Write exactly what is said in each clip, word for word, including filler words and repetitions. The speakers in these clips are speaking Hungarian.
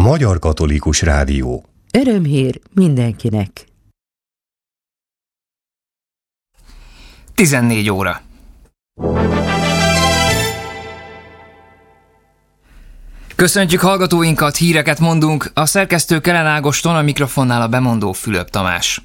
Magyar Katolikus Rádió. Örömhír mindenkinek. tizennégy óra. Köszöntjük hallgatóinkat, híreket mondunk, a szerkesztő Kelen Ágoston, a mikrofonnál a bemondó Fülöp Tamás.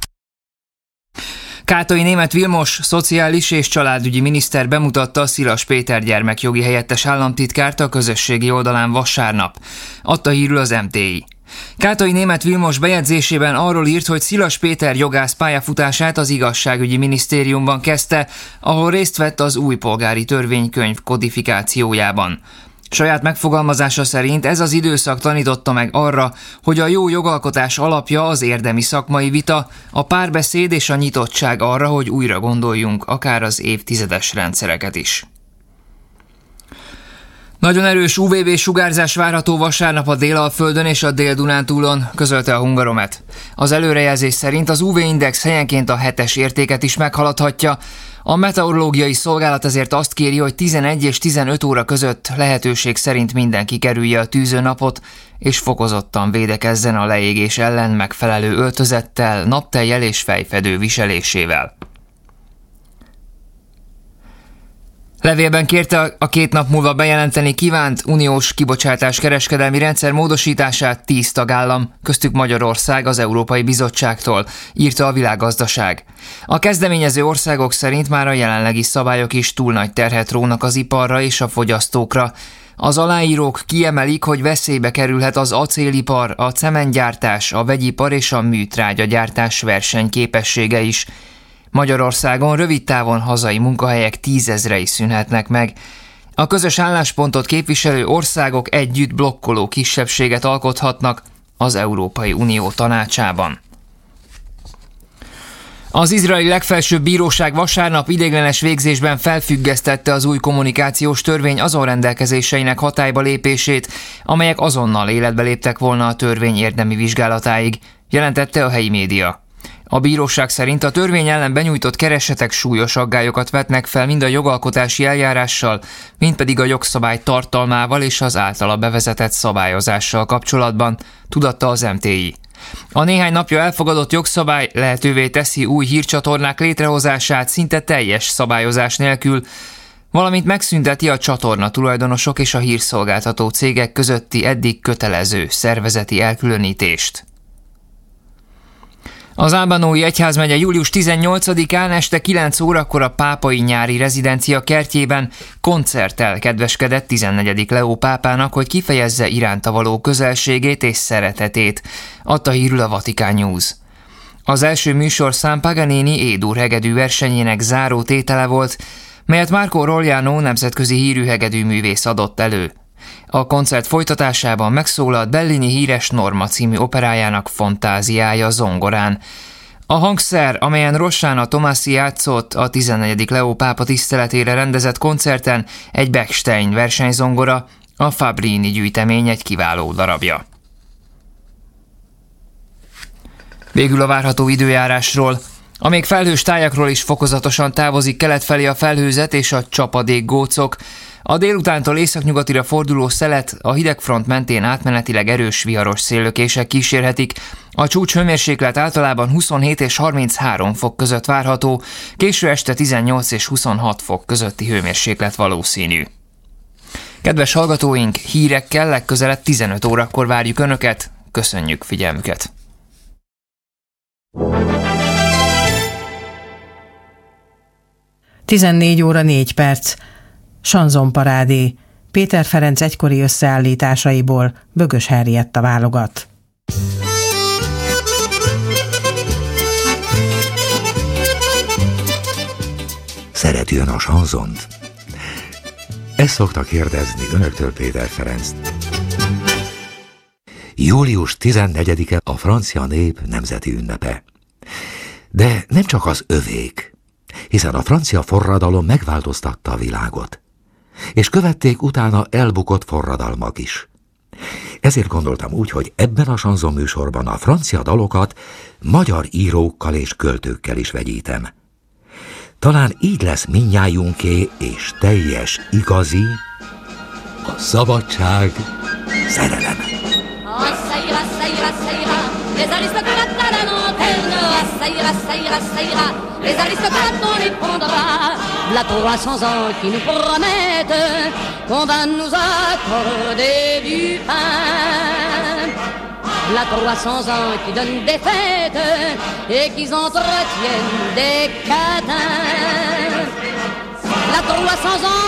Kátai Németh Vilmos, szociális és családügyi miniszter bemutatta Szilas Péter gyermekjogi helyettes államtitkárt a közösségi oldalán vasárnap. Adta hírül az em té i. Kátai Németh Vilmos bejegyzésében arról írt, hogy Szilas Péter jogász pályafutását az igazságügyi minisztériumban kezdte, ahol részt vett az új polgári törvénykönyv kodifikációjában. Saját megfogalmazása szerint ez az időszak tanította meg arra, hogy a jó jogalkotás alapja az érdemi szakmai vita, a párbeszéd és a nyitottság arra, hogy újra gondoljunk akár az évtizedes rendszereket is. Nagyon erős ú vé bé-sugárzás várható vasárnap a Délalföldön és a Dél-Dunántúlon, közölte a Hungaromet. Az előrejelzés szerint az ú vé-index helyenként a hetes értéket is meghaladhatja. A meteorológiai szolgálat ezért azt kéri, hogy tizenegy és tizenöt óra között lehetőség szerint mindenki kerülje a tűzőnapot, és fokozottan védekezzen a leégés ellen megfelelő öltözettel, naptejjel és fejfedő viselésével. Levélben kérte a két nap múlva bejelenteni kívánt uniós kibocsátás kereskedelmi rendszer módosítását tíz tagállam, köztük Magyarország az Európai Bizottságtól, írta a Világgazdaság. A kezdeményező országok szerint már a jelenlegi szabályok is túl nagy terhet rónak az iparra és a fogyasztókra. Az aláírók kiemelik, hogy veszélybe kerülhet az acélipar, a cementgyártás, a vegyipar és a műtrágyagyártás versenyképessége is. Magyarországon rövid távon hazai munkahelyek tízezrei szűnhetnek meg. A közös álláspontot képviselő országok együtt blokkoló kisebbséget alkothatnak az Európai Unió tanácsában. Az izraeli legfelsőbb bíróság vasárnap ideiglenes végzésben felfüggesztette az új kommunikációs törvény azon rendelkezéseinek hatályba lépését, amelyek azonnal életbe léptek volna a törvény érdemi vizsgálatáig, jelentette a helyi média. A bíróság szerint a törvény ellen benyújtott keresetek súlyos aggályokat vetnek fel mind a jogalkotási eljárással, mind pedig a jogszabály tartalmával és az általa bevezetett szabályozással kapcsolatban, tudatta az em té i. A néhány napja elfogadott jogszabály lehetővé teszi új hírcsatornák létrehozását szinte teljes szabályozás nélkül, valamint megszünteti a csatorna tulajdonosok és a hírszolgáltató cégek közötti eddig kötelező szervezeti elkülönítést. Az Albánói Egyházmegye július tizennyolcadikán este kilenc órakor a pápai nyári rezidencia kertjében koncerttel kedveskedett tizennegyedik Leó pápának, hogy kifejezze iránta való közelségét és szeretetét, adta hírül a Vatican News. Az első műsorszám Paganini E-dur hegedű versenyének záró tétele volt, melyet Marco Rogliano nemzetközi hírű hegedűművész adott elő. A koncert folytatásában megszólalt Bellini híres Norma című operájának fantáziája zongorán. A hangszer, amelyen Rossana Tomasi játszott, a tizennegyedik Leó pápa tiszteletére rendezett koncerten egy Bechstein versenyzongora, a Fabrini gyűjtemény egy kiváló darabja. Végül a várható időjárásról. A még felhős tájakról is fokozatosan távozik kelet felé a felhőzet és a csapadékgócok. A délutántól északnyugatira forduló szelet a hidegfront mentén átmenetileg erős viharos széllökések kísérhetik. A csúcs hőmérséklet általában huszonhét és harminchárom fok között várható, késő este tizennyolc és huszonhat fok közötti hőmérséklet valószínű. Kedves hallgatóink, hírekkel legközelebb tizenöt órakor várjuk Önöket, köszönjük figyelmüket! tizennégy óra négy perc. Sanzonparádé. Péter Ferenc egykori összeállításaiból Bögös Henrietta válogat. Szereti ön a sanzont? Ezt szokta kérdezni önöktől Péter Ferenc. július tizennegyedike a francia nép nemzeti ünnepe. De nem csak az övék, hiszen a francia forradalom megváltoztatta a világot, és követték utána elbukott forradalmak is. Ezért gondoltam úgy, hogy ebben a sanzon műsorban a francia dalokat magyar írókkal és költőkkel is vegyítem. Talán így lesz mindnyájunké és teljes, igazi a szabadság, szerelem. Les aristocrates à la lanterne, ah, ça ira, ça ira, ça ira. Les aristocrates on les prendra. V'là trois cents ans qui nous promettent qu'on va nous accorder du pain. V'là trois cents ans qui donnent des fêtes et qui entretiennent des cadins. V'là trois cents ans